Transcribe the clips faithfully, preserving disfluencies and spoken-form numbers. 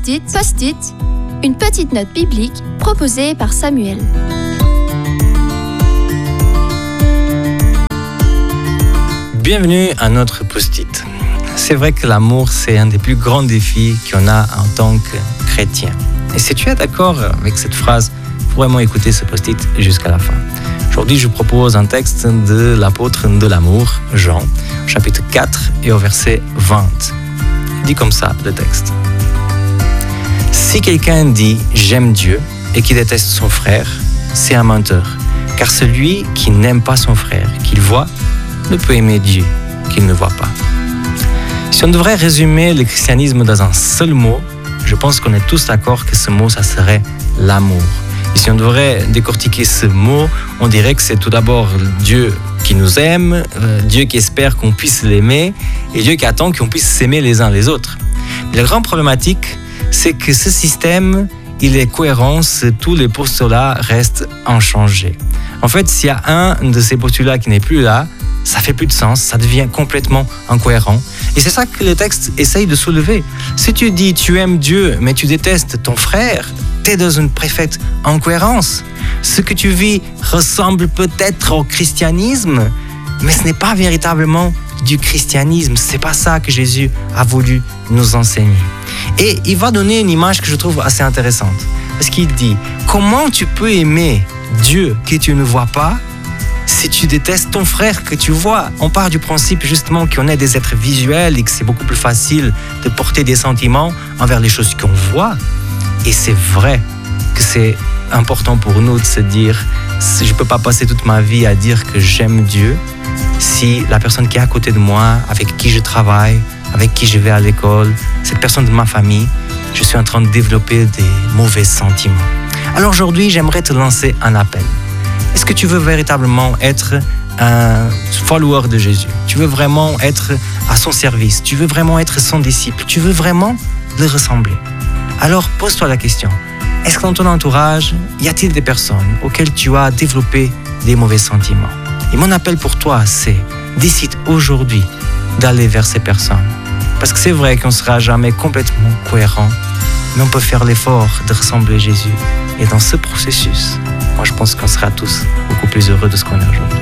Post-it, Post-it, une petite note biblique proposée par Samuel. Bienvenue à notre Post-it. C'est vrai que l'amour, c'est un des plus grands défis qu'on a en tant que chrétien. Et si tu es d'accord avec cette phrase, il faut vraiment écouter ce Post-it jusqu'à la fin. Aujourd'hui, je vous propose un texte de l'apôtre de l'amour, Jean, chapitre quatre et au verset vingt. Il dit comme ça, le texte. Si quelqu'un dit « j'aime Dieu » et qui déteste son frère, c'est un menteur. Car celui qui n'aime pas son frère, qu'il voit, ne peut aimer Dieu qu'il ne voit pas. Si on devrait résumer le christianisme dans un seul mot, je pense qu'on est tous d'accord que ce mot, ça serait l'amour. Et si on devrait décortiquer ce mot, on dirait que c'est tout d'abord Dieu qui nous aime, euh, Dieu qui espère qu'on puisse l'aimer, et Dieu qui attend qu'on puisse s'aimer les uns les autres. La grande problématique, c'est que ce système, il est cohérent si tous les postulats restent inchangés. En fait, s'il y a un de ces postulats qui n'est plus là, ça fait plus de sens, ça devient complètement incohérent. Et c'est ça que le texte essaye de soulever. Si tu dis tu aimes Dieu, mais tu détestes ton frère, tu es dans une parfaite incohérence. Ce que tu vis ressemble peut-être au christianisme, mais ce n'est pas véritablement du christianisme. C'est pas ça que Jésus a voulu nous enseigner. Et il va donner une image que je trouve assez intéressante. Parce qu'il dit, comment tu peux aimer Dieu que tu ne vois pas si tu détestes ton frère que tu vois? On part du principe justement qu'on est des êtres visuels et que c'est beaucoup plus facile de porter des sentiments envers les choses qu'on voit. Et c'est vrai que c'est important pour nous de se dire, je ne peux pas passer toute ma vie à dire que j'aime Dieu si la personne qui est à côté de moi, avec qui je travaille, avec qui je vais à l'école, cette personne de ma famille, je suis en train de développer des mauvais sentiments. Alors aujourd'hui, j'aimerais te lancer un appel. Est-ce que tu veux véritablement être un follower de Jésus? Tu veux vraiment être à son service? Tu veux vraiment être son disciple? Tu veux vraiment le ressembler? Alors pose-toi la question. Est-ce que dans ton entourage, y a-t-il des personnes auxquelles tu as développé des mauvais sentiments? Et mon appel pour toi, c'est décide aujourd'hui d'aller vers ces personnes. Parce que c'est vrai qu'on ne sera jamais complètement cohérent, mais on peut faire l'effort de ressembler à Jésus. Et dans ce processus, moi je pense qu'on sera tous beaucoup plus heureux de ce qu'on est aujourd'hui.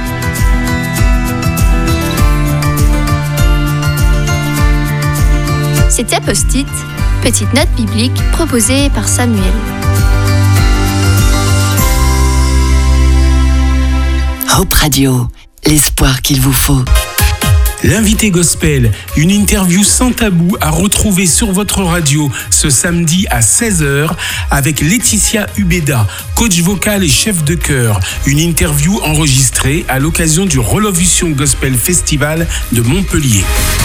C'était Post-it, petite note biblique proposée par Samuel. Hope Radio, l'espoir qu'il vous faut. L'invité gospel, une interview sans tabou à retrouver sur votre radio ce samedi à seize heures avec Laetitia Ubeda, coach vocal et chef de chœur. Une interview enregistrée à l'occasion du Relovution Gospel Festival de Montpellier.